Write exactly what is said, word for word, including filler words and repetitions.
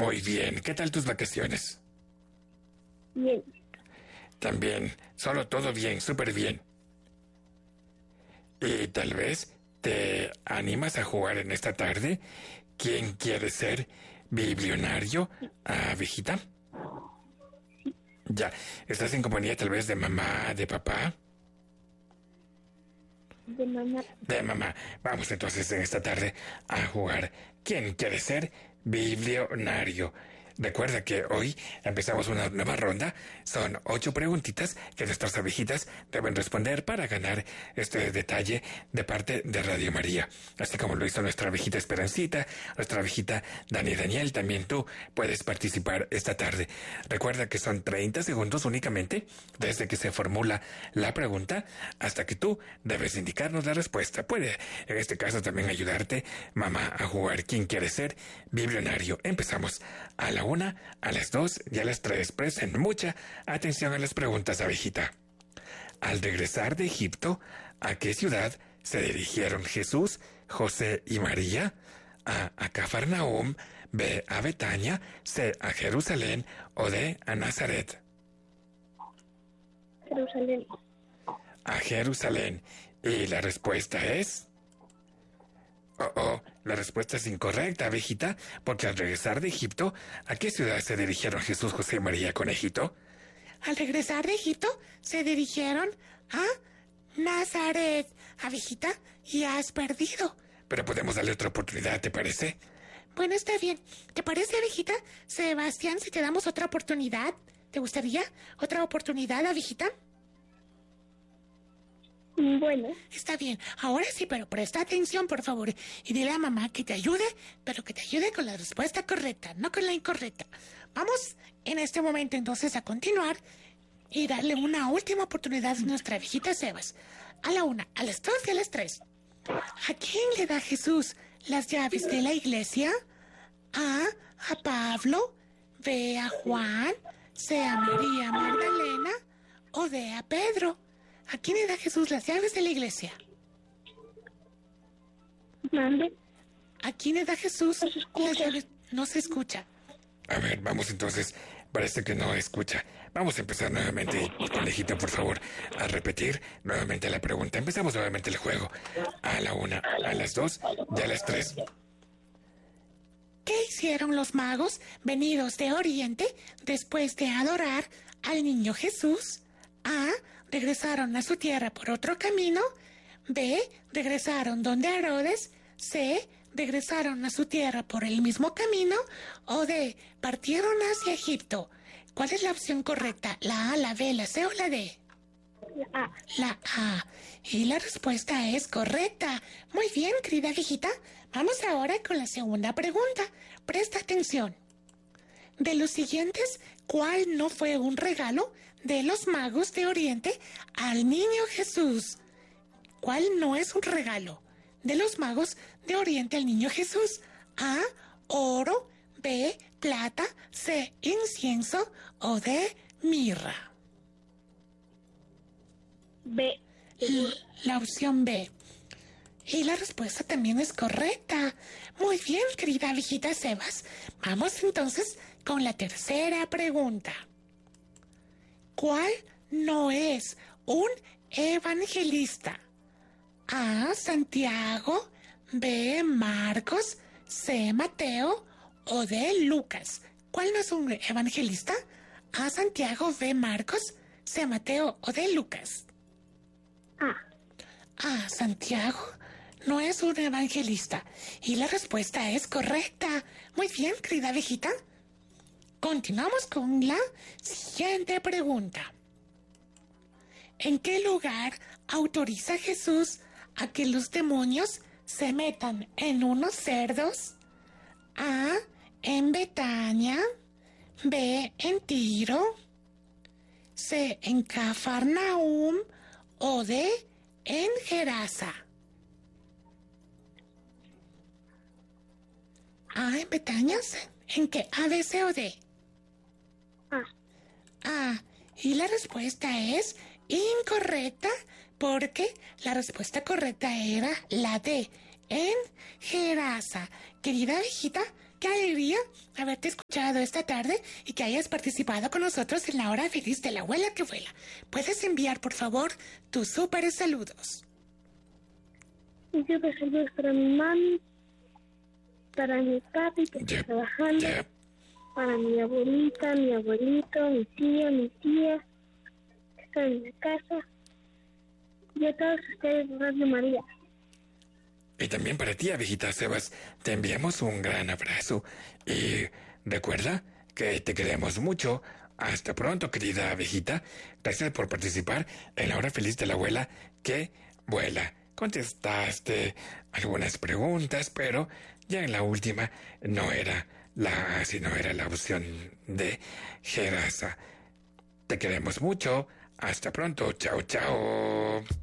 Muy bien. ¿Qué tal tus vacaciones? Bien. También. Solo todo bien, súper bien. Y tal vez te animas a jugar en esta tarde. ¿Quién quiere ser biblionario? ¿Abejita? Ya. ¿Estás en compañía tal vez de mamá, de papá? De mamá. De mamá. Vamos entonces en esta tarde a jugar. ¿Quién quiere ser biblionario? Recuerda que hoy empezamos una nueva ronda. Son ocho preguntitas que nuestras abejitas deben responder para ganar este detalle de parte de Radio María. Así como lo hizo nuestra abejita Esperancita, nuestra abejita Dani Daniel, también tú puedes participar esta tarde. Recuerda que son treinta segundos únicamente desde que se formula la pregunta hasta que tú debes indicarnos la respuesta. Puede en este caso también ayudarte mamá a jugar ¿Quién quiere ser biblionario? Empezamos a la una, a las dos y a las tres. Presten mucha atención a las preguntas, abejita. Al regresar de Egipto, ¿a qué ciudad se dirigieron Jesús, José y María? A, a Cafarnaúm, B, a Betania, C, a Jerusalén o D, a Nazaret. Jerusalén. A Jerusalén. Y la respuesta es... Oh, oh, la respuesta es incorrecta, abejita, porque al regresar de Egipto, ¿a qué ciudad se dirigieron Jesús, José y María Conejito? Al regresar de Egipto, se dirigieron a Nazaret, abejita, y has perdido. Pero podemos darle otra oportunidad, ¿te parece? Bueno, está bien. ¿Te parece, abejita? Sebastián, si te damos otra oportunidad, ¿te gustaría otra oportunidad, abejita? Bueno. Está bien, ahora sí, pero presta atención, por favor, y dile a mamá que te ayude, pero que te ayude con la respuesta correcta, no con la incorrecta. Vamos en este momento entonces a continuar y darle una última oportunidad a nuestra abejita Sebas. A la una, a las dos y a las tres. ¿A quién le da Jesús las llaves de la iglesia? A, a Pablo, B, a Juan, C, a María Magdalena o D, a Pedro. ¿A quién le da Jesús las llaves de la iglesia? ¿Mande? ¿A quién le da Jesús No se escucha. las llaves? No se escucha. A ver, vamos entonces. Parece que no escucha. Vamos a empezar nuevamente. Conejito, por favor, a repetir nuevamente la pregunta. Empezamos nuevamente el juego. A la una, a las dos y a las tres. ¿Qué hicieron los magos venidos de Oriente después de adorar al niño Jesús? A. Regresaron a su tierra por otro camino. B. Regresaron donde Herodes. C. Regresaron a su tierra por el mismo camino. O D. Partieron hacia Egipto. ¿Cuál es la opción correcta? ¿La A, la B, la C o la D? La A. La A. Y la respuesta es correcta. Muy bien, querida viejita. Vamos ahora con la segunda pregunta. Presta atención. De los siguientes, ¿cuál no fue un regalo de los magos de Oriente al niño Jesús? ¿Cuál no es un regalo de los magos de Oriente al niño Jesús? A, oro, B, plata, C, incienso o D, mirra. B. L- la opción B. Y la respuesta también es correcta. Muy bien, querida viejita Sebas. Vamos entonces con la tercera pregunta. ¿Cuál no es un evangelista? A, Santiago, B, Marcos, C, Mateo o D, Lucas. ¿Cuál no es un evangelista? A, Santiago, B, Marcos, C, Mateo o D, Lucas. A. Ah, Santiago no es un evangelista. Y la respuesta es correcta. Muy bien, querida viejita. Continuamos con la siguiente pregunta. ¿En qué lugar autoriza Jesús a que los demonios se metan en unos cerdos? A, en Betania. B, en Tiro. C, en Cafarnaúm. O D, en Gerasa. A, en Betania. ¿En qué? A, B, C o D? A. Ah, y la respuesta es incorrecta porque la respuesta correcta era la D, en Gerasa. Querida viejita, qué alegría haberte escuchado esta tarde y que hayas participado con nosotros en la hora feliz de la abuela que vuela. ¿Puedes enviar, por favor, tus súper saludos? Y yo me saludos para mi mami, para mi papi que está Yep, trabajando, yep. para mi abuelita, mi abuelito, mi tía, mi tía, que están en la casa, y a todos ustedes de Radio María. Y también para ti, abejita Sebas, te enviamos un gran abrazo. Y recuerda que te queremos mucho. Hasta pronto, querida abejita. Gracias por participar en la hora feliz de la abuela que vuela. Contestaste algunas preguntas, pero ya en la última no era la A, sino era la opción de Gerasa. Te queremos mucho. Hasta pronto. Chao, chao.